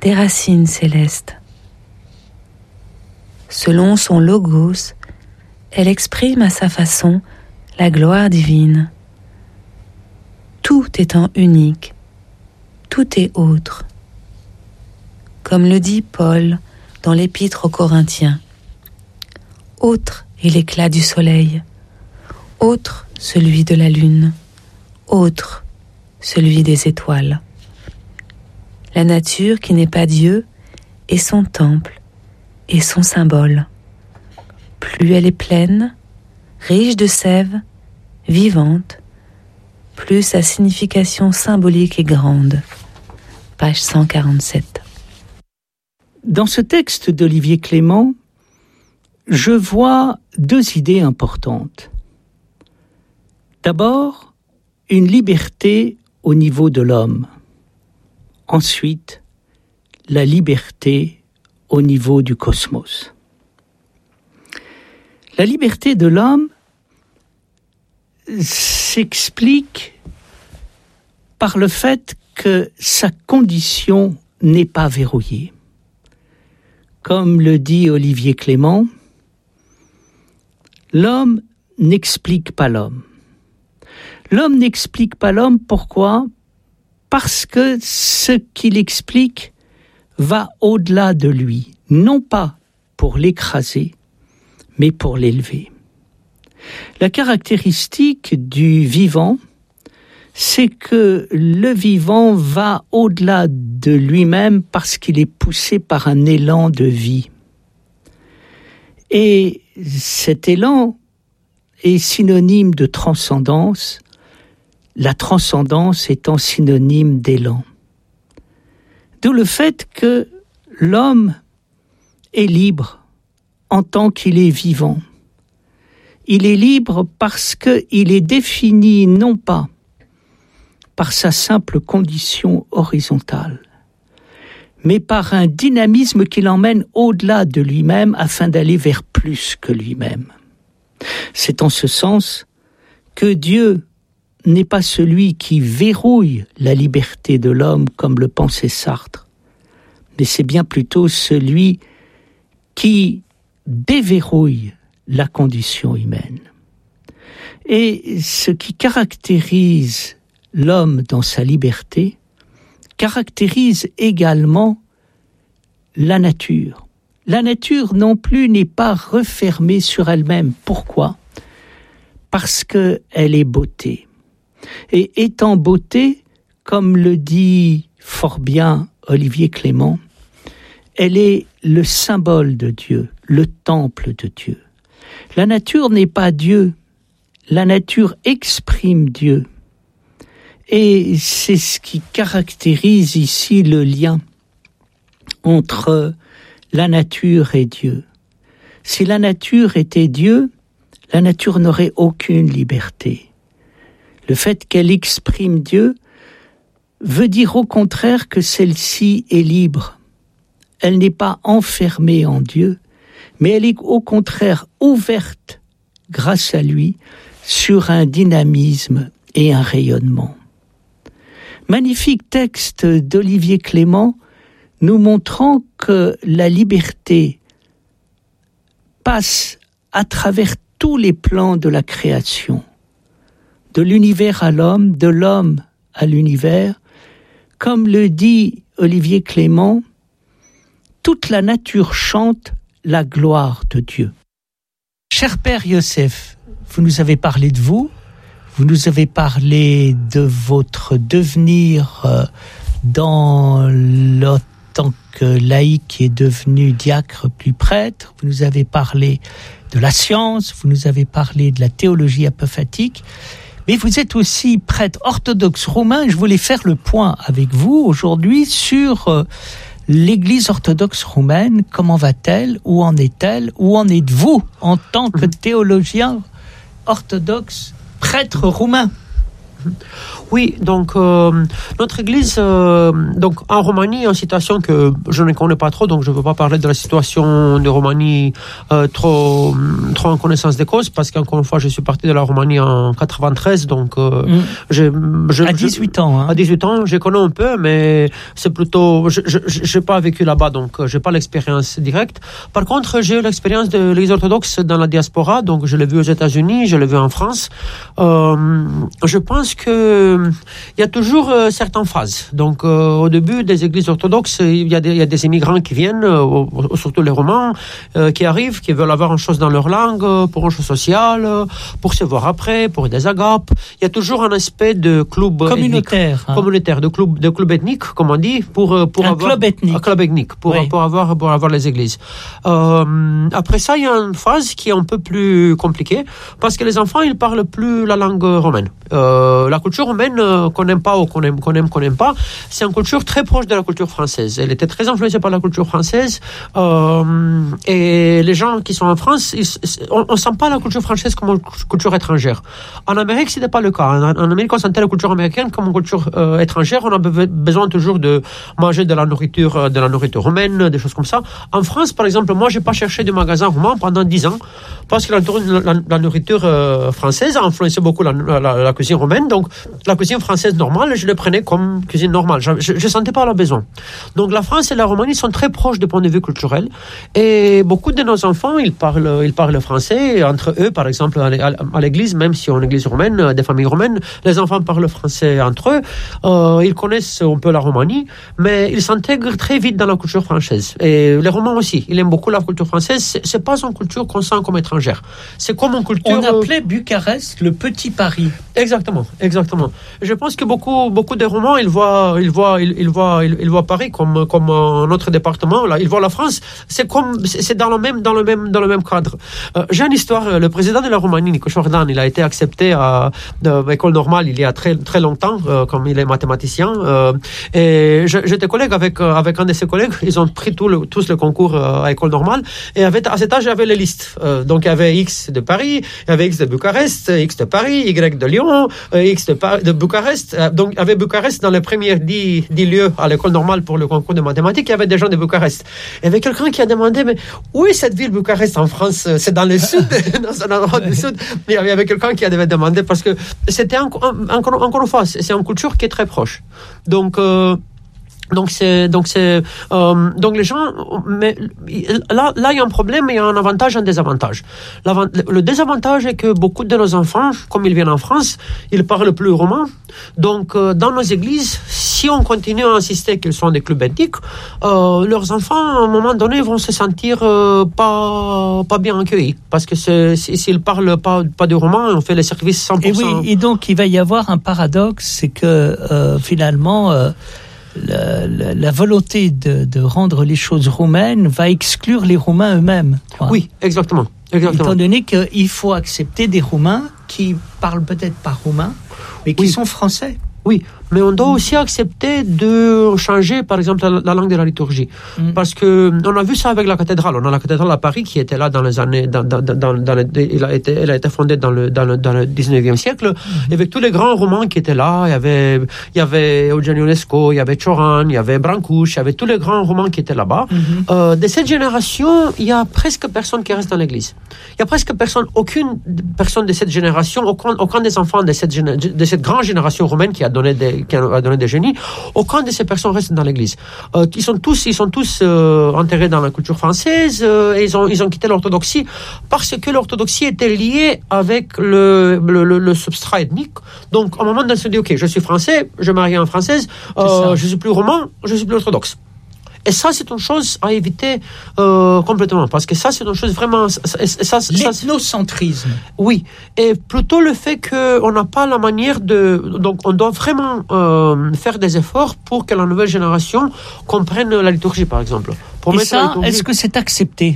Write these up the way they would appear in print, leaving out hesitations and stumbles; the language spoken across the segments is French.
des racines célestes. Selon son logos, elle exprime à sa façon la gloire divine. Tout étant unique, tout est autre. Comme le dit Paul dans l'Épître aux Corinthiens, autre est l'éclat du soleil, autre celui de la lune, autre celui des étoiles. La nature qui n'est pas Dieu est son temple et son symbole. Plus elle est pleine, riche de sève, vivante, plus sa signification symbolique est grande. Page 147. Dans ce texte d'Olivier Clément, je vois deux idées importantes. D'abord, une liberté au niveau de l'homme. Ensuite, la liberté au niveau du cosmos. La liberté de l'homme s'explique par le fait que sa condition n'est pas verrouillée. Comme le dit Olivier Clément, l'homme n'explique pas l'homme. L'homme n'explique pas l'homme, pourquoi ? Parce que ce qu'il explique va au-delà de lui, non pas pour l'écraser, mais pour l'élever. La caractéristique du vivant, c'est que le vivant va au-delà de lui-même parce qu'il est poussé par un élan de vie. Et cet élan est synonyme de transcendance, la transcendance étant synonyme d'élan. D'où le fait que l'homme est libre en tant qu'il est vivant. Il est libre parce qu'il est défini non pas par sa simple condition horizontale, mais par un dynamisme qui l'emmène au-delà de lui-même afin d'aller vers plus que lui-même. C'est en ce sens que Dieu n'est pas celui qui verrouille la liberté de l'homme comme le pensait Sartre, mais c'est bien plutôt celui qui déverrouille la condition humaine. Et ce qui caractérise l'homme dans sa liberté caractérise également la nature. La nature non plus n'est pas refermée sur elle-même. Pourquoi ? Parce qu'elle est beauté. Et étant beauté, comme le dit fort bien Olivier Clément, elle est le symbole de Dieu, le temple de Dieu. La nature n'est pas Dieu, la nature exprime Dieu. Et c'est ce qui caractérise ici le lien entre la nature et Dieu. Si la nature était Dieu, la nature n'aurait aucune liberté. Le fait qu'elle exprime Dieu veut dire au contraire que celle-ci est libre. Elle n'est pas enfermée en Dieu, mais elle est au contraire ouverte, grâce à lui, sur un dynamisme et un rayonnement. Magnifique texte d'Olivier Clément, nous montrant que la liberté passe à travers tous les plans de la création, de l'univers à l'homme, de l'homme à l'univers. Comme le dit Olivier Clément, toute la nature chante la gloire de Dieu. Cher Père Yosef, vous nous avez parlé de vous, vous nous avez parlé de votre devenir dans le tant que laïc qui est devenu diacre puis prêtre, vous nous avez parlé de la science, vous nous avez parlé de la théologie apophatique, mais vous êtes aussi prêtre orthodoxe roumain. Je voulais faire le point avec vous aujourd'hui sur l'Église orthodoxe roumaine. Comment va-t-elle ? Où en est-elle ? Où en êtes-vous en tant que théologien orthodoxe, prêtre roumain ? Oui, donc notre église, donc en Roumanie, en situation que je ne connais pas trop, donc je ne veux pas parler de la situation de Roumanie trop en connaissance des causes, parce qu'encore une fois, je suis parti de la Roumanie en 93, donc à 18 ans. Hein. À 18 ans, je connais un peu, mais c'est plutôt, je n'ai pas vécu là-bas, donc je n'ai pas l'expérience directe. Par contre, j'ai eu l'expérience de l'Église orthodoxe dans la diaspora, donc je l'ai vu aux États-Unis, je l'ai vu en France. Je pense que il y a toujours certaines phases. Donc, au début des églises orthodoxes, il y a des immigrants qui viennent, surtout les Romains, qui arrivent, qui veulent avoir une chose dans leur langue, pour une chose sociale, pour se voir après, pour des agapes. Il y a toujours un aspect de club communautaire, ethnique, communautaire, de club ethnique, comme on dit, pour un avoir club ethnique. Un club ethnique, pour avoir les églises. Après ça, il y a une phase qui est un peu plus compliquée, parce que les enfants, ils parlent plus la langue romaine. La culture romaine, qu'on aime pas ou qu'on aime pas, c'est une culture très proche de la culture française. Elle était très influencée par la culture française, et les gens qui sont en France, on sent pas la culture française comme une culture étrangère. En Amérique, c'était pas le cas. En Amérique, on sentait la culture américaine comme une culture étrangère. On a besoin toujours de manger de la nourriture romaine, des choses comme ça. En France, par exemple, moi, j'ai pas cherché de magasin roumain pendant 10 ans, parce que la nourriture française a influencé beaucoup la cuisine romaine. Donc, la cuisine française normale, je le prenais comme cuisine normale. Je sentais pas le besoin. Donc, la France et la Roumanie sont très proches du point de vue culturel. Et beaucoup de nos enfants, ils parlent français. Entre eux, par exemple, à l'église, même si on est une église romaine, des familles romaines, les enfants parlent français entre eux. Ils connaissent un peu la Roumanie, mais ils s'intègrent très vite dans la culture française. Et les Romains aussi, ils aiment beaucoup la culture française. C'est pas une culture qu'on sent comme étrangère. C'est comme une culture... On appelait Bucarest le petit Paris. Exactement. Je pense que beaucoup de Romains, ils voient Paris comme un autre département. Là, ils voient la France. C'est dans le même cadre. J'ai une histoire. Le président de la Roumanie, Nico Jordan, il a été accepté à l'école normale il y a très très longtemps, comme il est mathématicien. Et j'étais collègue avec un de ses collègues. Ils ont pris tous le concours à l'école normale. Et à cet âge, j'avais les listes. Donc il y avait X de Paris, il y avait X de Bucarest, X de Paris, Y de Lyon, X de Bucarest. Donc il y avait Bucarest dans les premiers 10 lieux à l'école normale pour le concours de mathématiques. Il y avait des gens de Bucarest. Il y avait quelqu'un qui a demandé, mais où est cette ville Bucarest en France? C'est dans le sud, dans un endroit du sud. Il y avait quelqu'un qui avait demandé, parce que c'était encore une fois, c'est une culture qui est très proche. Donc les gens, mais là il y a un problème, il y a un avantage et un désavantage. Le désavantage est que beaucoup de nos enfants, comme ils viennent en France, ils parlent plus romain. Donc dans nos églises, si on continue à insister qu'ils sont des clubs ethniques, leurs enfants à un moment donné vont se sentir pas bien accueillis, parce que s'ils parlent pas de romain, on fait les services 100%. Et oui, et donc il va y avoir un paradoxe, c'est que finalement la volonté de rendre les choses roumaines va exclure les Roumains eux-mêmes. Quoi. Oui, exactement. Étant donné qu'il faut accepter des Roumains qui parlent peut-être pas roumain, mais qui sont français. Oui, mais on doit aussi accepter de changer, par exemple, la langue de la liturgie. Parce que on a vu ça avec la cathédrale. On a la cathédrale à Paris qui était là dans les années... elle a été fondée dans le 19e siècle. Avec tous les grands romans qui étaient là. Il y avait Eugen Ionesco, il y avait Cioran, il y avait Brancouche, il y avait tous les grands romans qui étaient là-bas. De cette génération, il y a presque personne qui reste dans l'église. Il y a presque aucune personne de cette génération, aucun des enfants de cette grande génération romaine qui a donné des génies, aucun de ces personnes reste dans l'église. Ils sont tous enterrés dans la culture française, et ils ont quitté l'orthodoxie parce que l'orthodoxie était liée avec le substrat ethnique. Donc, à un moment donné, on se dit, ok, je suis français, je marie en française, je suis plus romain, je suis plus orthodoxe. Et ça, c'est une chose à éviter complètement, parce que ça, c'est une chose vraiment... L'ethnocentrisme. Oui, et plutôt le fait qu'on n'a pas la manière de... Donc, on doit vraiment faire des efforts pour que la nouvelle génération comprenne la liturgie, par exemple. Et ça, est-ce que c'est accepté ?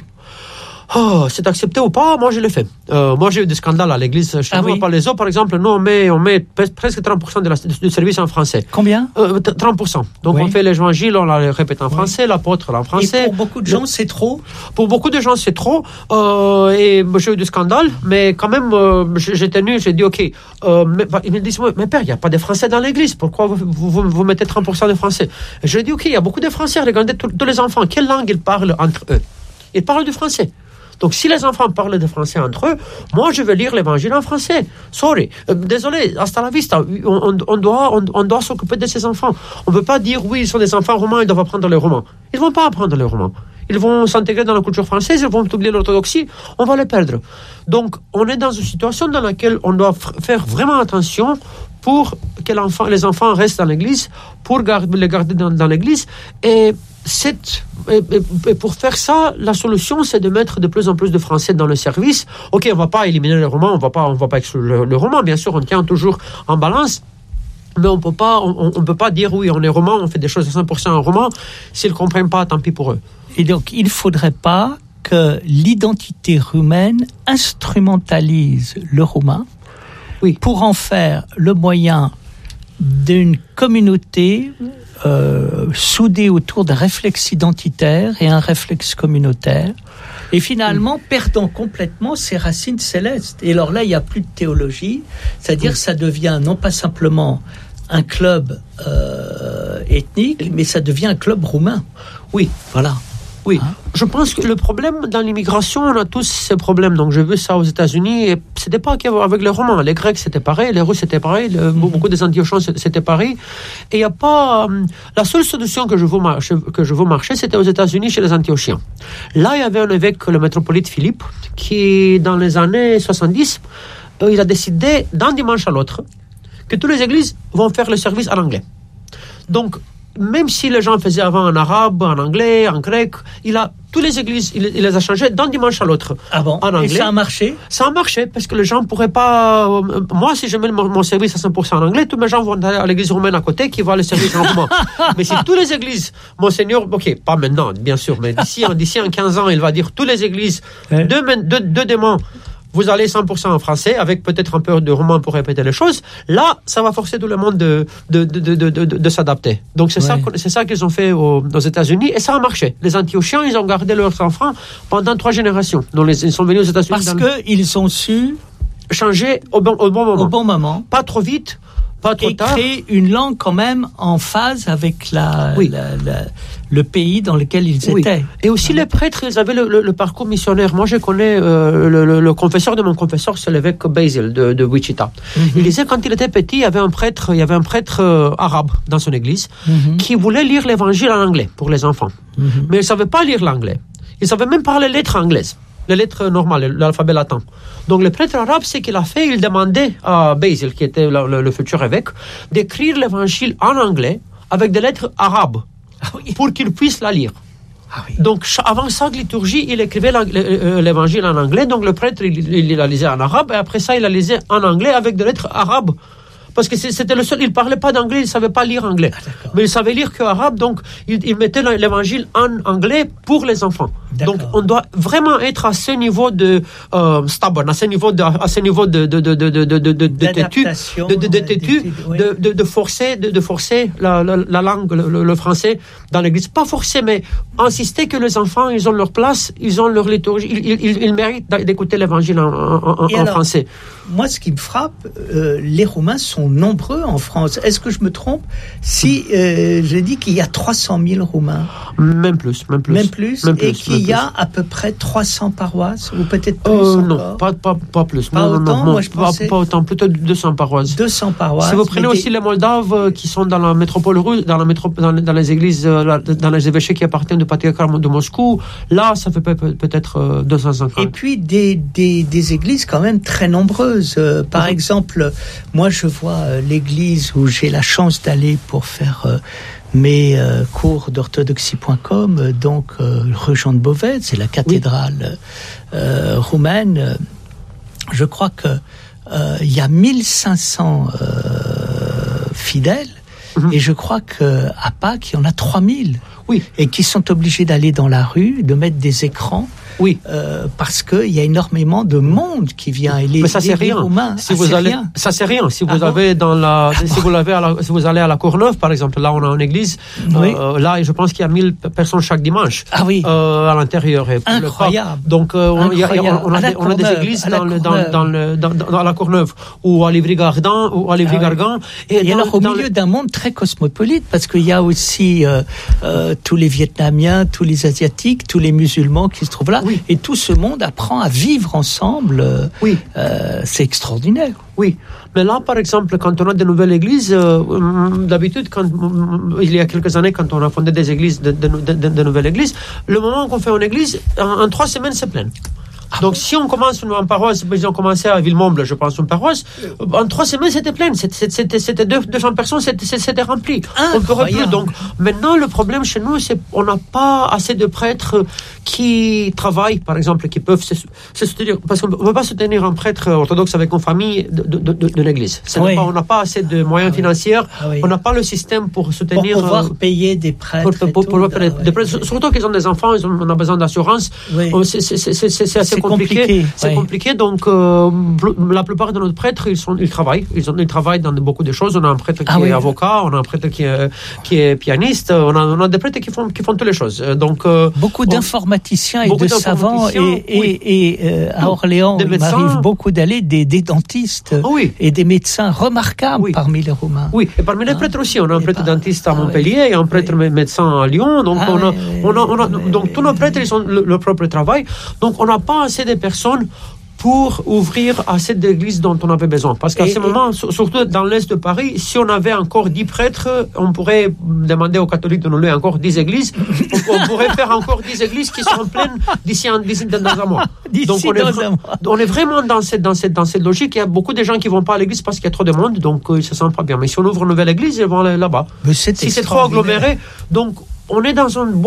c'est accepté ou pas, moi je l'ai fait. Moi j'ai eu des scandales à l'église chez nous. Par les autres, par exemple, nous on met presque 30% du service en français. Combien 30%. Donc on fait l'évangile, on la répète en français, l'apôtre en français. Et pour beaucoup de gens, c'est trop. Pour beaucoup de gens, c'est trop. Et j'ai eu des scandales, mais quand même, j'ai dit ok. Ils me disent, mais père, il n'y a pas de français dans l'église. Pourquoi vous mettez 30% de français? Et je dis ok, il y a beaucoup de français. Regardez tous les enfants. Quelle langue ils parlent entre eux? Ils parlent du français. Donc, si les enfants parlent de français entre eux, moi, je vais lire l'évangile en français. Sorry. Désolé, hasta la vista. On doit s'occuper de ces enfants. On ne peut pas dire, oui, ils sont des enfants romains, ils doivent apprendre le roman. Ils ne vont pas apprendre le roman. Ils vont s'intégrer dans la culture française, ils vont oublier l'orthodoxie, on va les perdre. Donc, on est dans une situation dans laquelle on doit faire vraiment attention pour que les enfants restent dans l'église, pour les garder dans l'église. Et pour faire ça, la solution, c'est de mettre de plus en plus de français dans le service. Ok, on va pas éliminer le roman, on va pas exclure le roman, bien sûr, on tient toujours en balance. Mais on peut pas dire oui, on est roman, on fait des choses à 100% en roman. S'ils ne comprennent pas, tant pis pour eux. Et donc, il ne faudrait pas que l'identité roumaine instrumentalise le roumain pour en faire le moyen d'une communauté soudée autour d'un réflexe identitaire et un réflexe communautaire, et finalement perdant complètement ses racines célestes. Et alors là, il n'y a plus de théologie, c'est-à-dire ça devient non pas simplement un club ethnique, mais ça devient un club roumain. Oui, voilà. Oui, je pense que le problème dans l'immigration, on a tous ces problèmes. Donc j'ai vu ça aux États-Unis, et c'était pas qu'avec les Romains, les Grecs c'était pareil, les Russes c'était pareil, beaucoup des Antiochiens c'était pareil. Et il y a pas la seule solution que je veux marcher, c'était aux États-Unis chez les Antiochiens. Là, il y avait un évêque, le métropolite Philippe, qui dans les années 70, il a décidé d'un dimanche à l'autre que toutes les églises vont faire le service en anglais. Donc même si les gens faisaient avant en arabe, en anglais, en grec, toutes les églises, il les a changées d'un dimanche à l'autre. Ah bon? En anglais. Et ça a marché? Ça a marché, parce que les gens ne pourraient pas... Moi, si je mets mon service à 100% en anglais, tous mes gens vont aller à l'église roumaine à côté qui voit le service en roumain. Mais si toutes les églises, Monseigneur, ok, pas maintenant, bien sûr, mais d'ici en 15 ans, il va dire toutes les églises, deux démons, vous allez 100% en français, avec peut-être un peu de roman pour répéter les choses. Là, ça va forcer tout le monde de s'adapter. Donc, c'est ça qu'ils ont fait aux États-Unis, et ça a marché. Les Antiochiens, ils ont gardé leurs enfants pendant 3 générations. Donc, ils sont venus aux États-Unis. Parce qu'ils ont su changer au bon moment. Au bon moment. Pas trop vite, pas trop tard. Et créer une langue quand même en phase avec le pays dans lequel ils étaient. Et aussi les prêtres, ils avaient le parcours missionnaire. Moi, je connais le confesseur de mon confesseur, c'est l'évêque Basil de Wichita. Il disait quand il était petit, il y avait un prêtre arabe dans son église qui voulait lire l'évangile en anglais pour les enfants. Mais il ne savait pas lire l'anglais. Il ne savait même pas les lettres anglaises, les lettres normales, l'alphabet latin. Donc le prêtre arabe, ce qu'il a fait, il demandait à Basil, qui était le futur évêque, d'écrire l'évangile en anglais avec des lettres arabes. Pour qu'il puisse la lire. Donc, avant chaque liturgie, il écrivait l'évangile en anglais. Donc, le prêtre, il la lisait en arabe. Et après ça, il la lisait en anglais avec des lettres arabes. Parce que c'était le seul, il ne parlait pas d'anglais, il ne savait pas lire anglais. Mais il savait lire que arabe, donc il mettait l'évangile en anglais pour les enfants. Donc on doit vraiment être à ce niveau de stubborn, à ce niveau de têtu, de forcer la langue, le français dans l'église. Pas forcer, mais insister que les enfants, ils ont leur place, ils ont leur liturgie, ils méritent d'écouter l'évangile en français. Moi, ce qui me frappe, les Roumains sont nombreux en France. Est-ce que je me trompe si je dis qu'il y a 300 000 Roumains? Même plus. Et qu'il y a à peu près 300 paroisses, ou peut-être plus Non, pas plus. Pas autant, moi je pensais... Pas autant, plutôt 200 paroisses. 200 paroisses. Si vous prenez aussi les Moldaves qui sont dans la métropole russe, dans les églises, dans les évêchés qui appartiennent au patriarcat de Moscou, là, ça fait peut-être 250. Et puis des églises quand même très nombreuses. Par exemple, moi je vois l'église où j'ai la chance d'aller pour faire mes cours d'orthodoxie.com, donc rue Jean de Beauvais, c'est la cathédrale roumaine. Je crois que il y a 1500 fidèles, et je crois qu'à Pâques, il y en a 3000. Oui. Et qui sont obligés d'aller dans la rue, de mettre des écrans. Oui. Parce qu'il y a énormément de monde qui vient. Et mais ça c'est rien. Romains, si vous allez, rien. Ça c'est rien. Si vous avez si vous allez à la Courneuve, par exemple, là on a une église. Oui. Là, je pense qu'il y a 1000 personnes chaque dimanche. Ah oui. À l'intérieur. Incroyable. Donc on a des églises dans la Courneuve ou à Livry-Gargan Et alors au milieu d'un monde très cosmopolite, parce qu'il y a aussi tous les Vietnamiens, tous les Asiatiques, tous les musulmans qui se trouvent là. Oui. Et tout ce monde apprend à vivre ensemble. Oui. C'est extraordinaire. Oui, mais là, par exemple, quand on a de nouvelles églises, d'habitude, il y a quelques années, quand on a fondé des églises, de nouvelles églises, le moment qu'on fait une église, en 3 semaines, c'est plein. Donc, si on commence en paroisse, ils ont commencé à Villemomble, je pense, une paroisse, en 3 semaines, c'était plein. C'était 200 personnes, c'était rempli. On ne pourrait plus. Donc, maintenant, le problème chez nous, c'est qu'on n'a pas assez de prêtres qui travaillent, par exemple, qui peuvent se soutenir. Parce qu'on ne peut pas soutenir un prêtre orthodoxe avec une famille de l'église. On n'a pas assez de moyens financiers. On n'a pas le système pour soutenir. Pour pouvoir payer des prêtres. Surtout qu'ils ont des enfants, on a besoin d'assurance. Oui. C'est assez compliqué. C'est compliqué. Donc, la plupart de nos prêtres, ils travaillent. Ils travaillent dans beaucoup de choses. On a un prêtre qui est avocat, on a un prêtre qui est pianiste. On a des prêtres qui font toutes les choses. Donc, beaucoup d'informaticiens et de savants. Et à Orléans, il m'arrive beaucoup d'aller des dentistes et des médecins remarquables parmi les Romains. Oui, et parmi les prêtres aussi. On a un prêtre dentiste à Montpellier et un prêtre médecin à Lyon. Donc, donc tous nos prêtres, ils ont leur propre travail. Donc, on n'a pas assez de personnes pour ouvrir assez d'églises dont on avait besoin. Parce qu'à ce moment, surtout dans l'Est de Paris, si on avait encore 10 prêtres, on pourrait demander aux catholiques de nous louer encore 10 églises. On pourrait faire encore 10 églises qui seront pleines dans un mois. Donc on est vraiment dans cette logique. Il y a beaucoup de gens qui ne vont pas à l'église parce qu'il y a trop de monde, donc ils ne se sentent pas bien. Mais si on ouvre une nouvelle église, ils vont aller là-bas. Si c'est trop aggloméré, donc on est dans une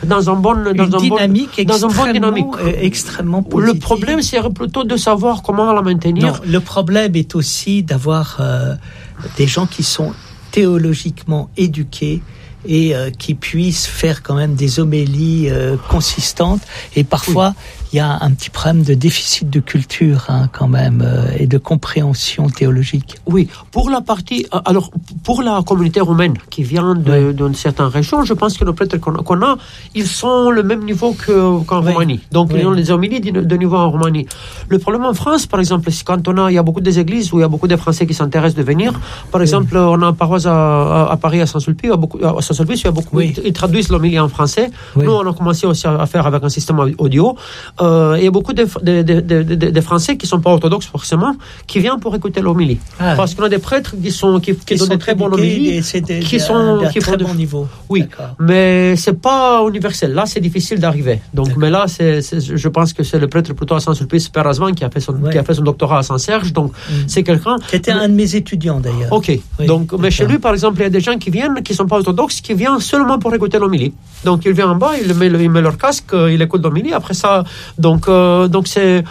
dynamique extrêmement positive. Le problème, c'est plutôt de savoir comment la maintenir. Non, le problème est aussi d'avoir des gens qui sont théologiquement éduqués et qui puissent faire quand même des homélies consistantes. Et parfois, il y a un petit problème de déficit de culture quand même et de compréhension théologique. Oui, pour la communauté roumaine qui vient d'une certaine région, je pense que les prêtres qu'on a, ils sont le même niveau qu'en Roumanie. Donc, ils ont les homélies de niveau en Roumanie. Le problème en France, par exemple, c'est quand il y a beaucoup d'églises où il y a beaucoup de Français qui s'intéressent de venir. Par exemple, on a une paroisse à Paris, à Saint-Sulpice, ils traduisent l'homélie en français. Nous, on a commencé aussi à faire avec un système audio. Il y a beaucoup de Français qui ne sont pas orthodoxes forcément, qui viennent pour écouter l'homélie. Parce qu'on a des prêtres qui donnent des très bonnes homélies, qui font de bon niveau. Oui, mais c'est pas universel. Là, c'est difficile d'arriver. Donc, mais là, je pense que c'est le prêtre plutôt à Saint-Sulpice, Père Asman, qui a fait son doctorat à Saint-Serge. Donc, c'est quelqu'un qui était un de mes étudiants d'ailleurs. Ok. Donc, mais chez lui, par exemple, il y a des gens qui viennent, qui sont pas orthodoxes, qui viennent seulement pour écouter l'homélie. Donc, il vient en bas, il met leur casque, il écoute l'homélie. Après ça, donc c'est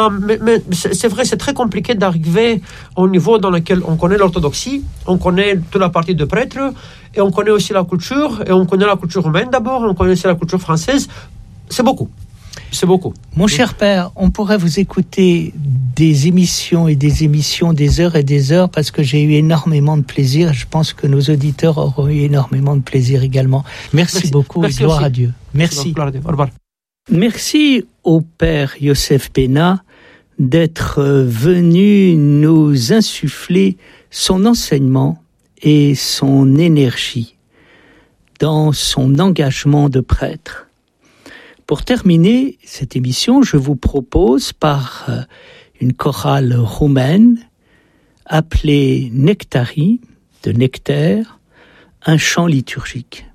vrai, c'est très compliqué d'arriver au niveau dans lequel on connaît l'orthodoxie, on connaît toute la partie de prêtre, et on connaît aussi la culture, et on connaît la culture romaine d'abord, on connaît aussi la culture française. C'est beaucoup. Mon cher père, on pourrait vous écouter des émissions et des émissions, des heures et des heures, parce que j'ai eu énormément de plaisir. Je pense que nos auditeurs auront eu énormément de plaisir également. Merci beaucoup et gloire à Dieu. Merci. Au revoir. Merci au père Yosef Bena d'être venu nous insuffler son enseignement et son énergie dans son engagement de prêtre. Pour terminer cette émission, je vous propose par une chorale roumaine appelée Nectarii, de nectaire, un chant liturgique.